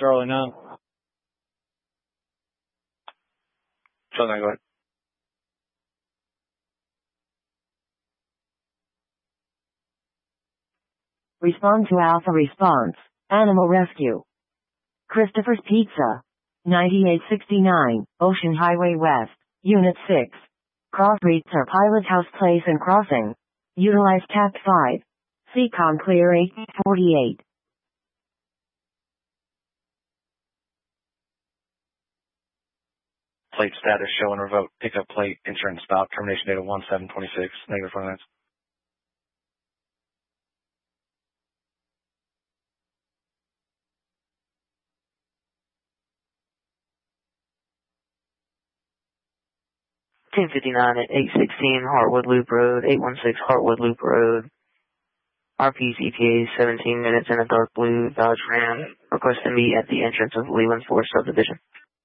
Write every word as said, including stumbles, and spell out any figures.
Charlie nine. Charlie nine, go ahead. Respond to Alpha Response. Animal Rescue. Christopher's Pizza. ninety-eight sixty-nine, Ocean Highway West, Unit six. Crossbreeds are Pilot House Place and Crossing. Utilize Cat five. C COM clear eight forty-eight. Plate status show and revoke. Pickup plate, insurance stop, termination date of one seven twenty-six, negative finance. ten fifty-nine at eight sixteen Heartwood Loop Road, eight one six Heartwood Loop Road. R P C T A seventeen minutes in a dark blue Dodge Ram. Request to meet at the entrance of Leland Forest Subdivision.